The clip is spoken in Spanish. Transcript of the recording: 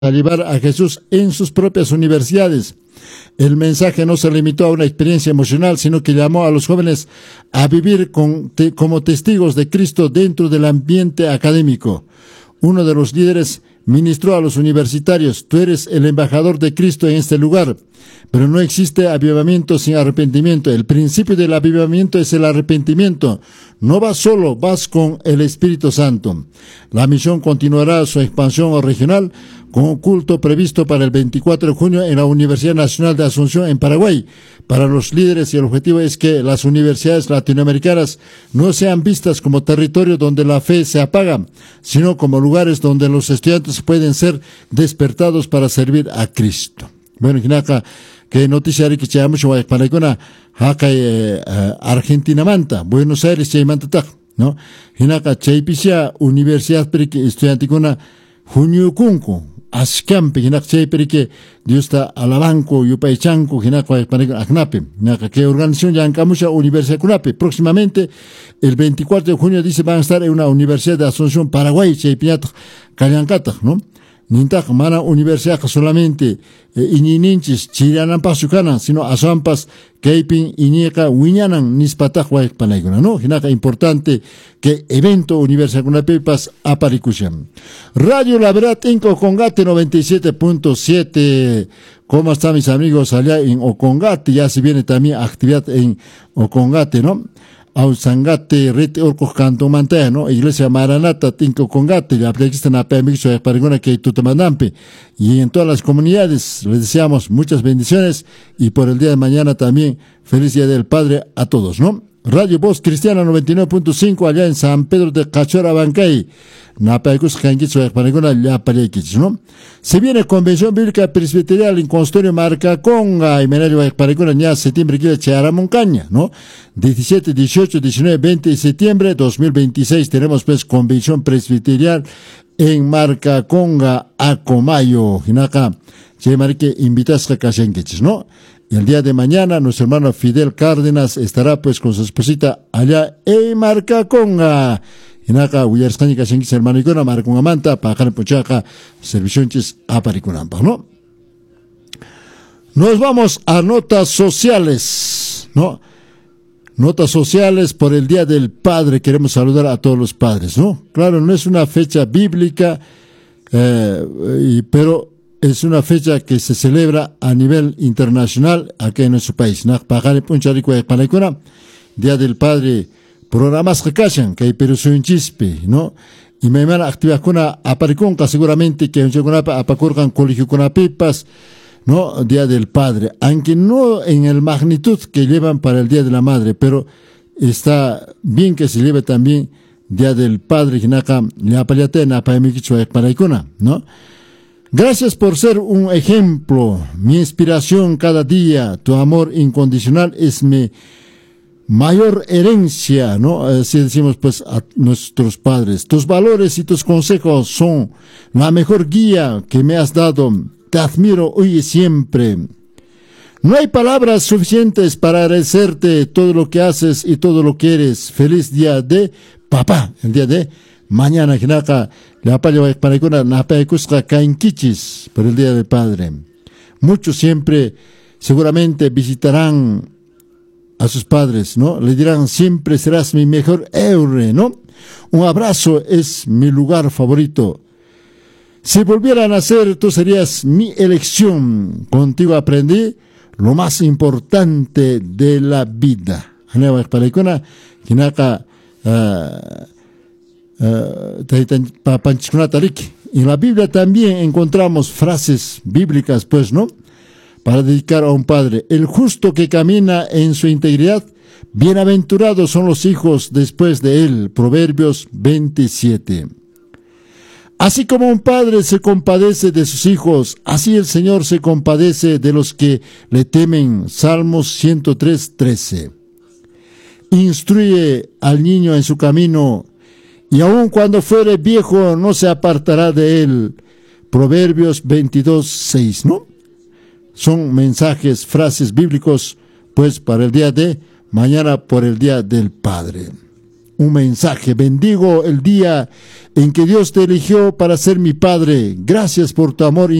a llevar a Jesús en sus propias universidades. El mensaje no se limitó a una experiencia emocional, sino que llamó a los jóvenes a vivir como testigos de Cristo dentro del ambiente académico. Uno de los líderes ministró a los universitarios: tú eres el embajador de Cristo en este lugar, pero no existe avivamiento sin arrepentimiento. El principio del avivamiento es el arrepentimiento. No vas solo, vas con el Espíritu Santo. La misión continuará su expansión regional con un culto previsto para el 24 de junio en la Universidad Nacional de Asunción en Paraguay. Para los líderes, el objetivo es que las universidades latinoamericanas no sean vistas como territorio donde la fe se apaga, sino como lugares donde los estudiantes pueden ser despertados para servir a Cristo. Bueno, hinaka que noticia que chayamos wa paraikuna haka Argentina manta, Buenos Aires chaymanta tak, ¿no? Hinaka chaypisha universidad perike estudiantikuna junio kunku askampe hinak chay perike Dios ta alabanco yupaichanco hinaka wa paraikuna aknape, hinaka que organización ya ancamusha universidad kunape. Próximamente el 24 de junio dice van a estar en una universidad de Asunción, Paraguay, chaypiñat kalyankatak, ¿no? Nintak mana universidad solamente iñininchis chirianampas sukana, sino asampas keipin iñeka wiñanan nispatak waik panaykuna, no? Hinaka importante que evento universidad kuna pepas aparikushan. Radio La Verdad en Ocongate 97.7. ¿Cómo están mis amigos allá en Ocongate? Ya se viene también actividad en Ocongate, ¿no? Ausangate, Rete Orcos Canto Mantaya, ¿no? Iglesia Maranata, Tinco Congate, la aplicación a Pemixo de Parigona que Tutamandampe. Y en todas las comunidades les deseamos muchas bendiciones y por el día de mañana también feliz Día del Padre a todos, ¿no? Radio Voz Cristiana 99.5 allá en San Pedro de Cachora, Bancay. ¿No? Se viene Convención Bíblica Presbiterial en Consultorio Marcaconga y Menario Parigona ya septiembre que Charamoncaña, ¿no? 17, 18, 19, 20 de septiembre 2026 tenemos pues Convención Presbiterial en Marcaconga, Acomayo, Hinaka, Chemarque invitas a Cashenquiches, ¿no? Y el día de mañana nuestro hermano Fidel Cárdenas estará pues con su esposita allá en Marcaconga. Hinaka Huyarscanica Shenquis hermano Icona, Marcaconga Manta, Pajan Puchaca, Serviciones Apariconampa, ¿no? Nos vamos a notas sociales, ¿no? Notas sociales por el Día del Padre. Queremos saludar a todos los padres, ¿no? Claro, no es una fecha bíblica, pero es una fecha que se celebra a nivel internacional aquí en nuestro país. Día del Padre, programas que callan, que hay pero soy un chispe, ¿no? Y me van a activar con apariconca seguramente que un apacurgan colegio con pipas, ¿no? Día del Padre, aunque no en el magnitud que llevan para el Día de la Madre, pero está bien que se lleve también Día del Padre, ¿no? Gracias por ser un ejemplo, mi inspiración cada día, tu amor incondicional es mi mayor herencia, ¿no? Así decimos pues a nuestros padres. Tus valores y tus consejos son la mejor guía que me has dado. Te admiro hoy y siempre. No hay palabras suficientes para agradecerte todo lo que haces y todo lo que eres. Feliz día de papá, el día de mañana, Jinaka, la paya para Cainquichis, por el Día del Padre. Muchos siempre, seguramente visitarán a sus padres, ¿no? Le dirán, siempre serás mi mejor héroe, ¿no? Un abrazo es mi lugar favorito. Si volviera a nacer, tú serías mi elección. Contigo aprendí lo más importante de la vida. En la Biblia también encontramos frases bíblicas, pues, ¿no? Para dedicar a un padre. El justo que camina en su integridad, bienaventurados son los hijos después de él. Proverbios 27. Así como un padre se compadece de sus hijos, así el Señor se compadece de los que le temen. Salmos 103:13. Instruye al niño en su camino, y aun cuando fuere viejo no se apartará de él. Proverbios 22:6, ¿no? Son mensajes, frases bíblicos, pues para el día de mañana por el Día del Padre. un mensaje. Bendigo el día en que Dios te eligió para ser mi padre. Gracias por tu amor